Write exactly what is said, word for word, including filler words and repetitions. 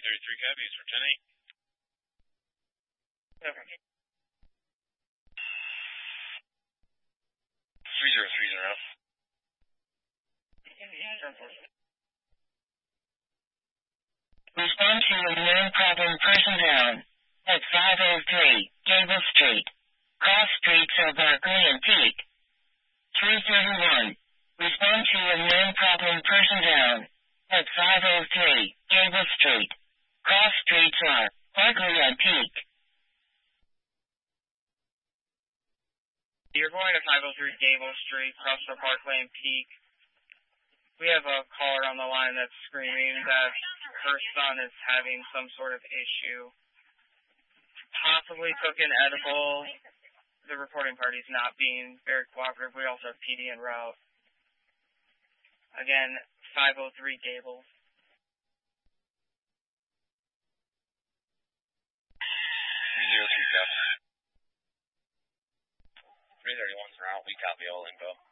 thirty-three copies for ten eight. Okay. three zero three zero. Respond to a known problem person down at five oh three Gable Street. Cross streets are Berkeley and Peak. three thirty-one. Respond to a known problem person down at five oh three Gable Street. Cross streets are Berkeley and Peak. You're going to five oh three Gable Street, across the Parkway and Peak. We have a caller on the line that's screaming that her son is having some sort of issue. Possibly took an edible. The reporting party's not being very cooperative. We also have P D en route. Again, five oh three Gable. three zero three, copy. three thirty-one's route, we copy all info.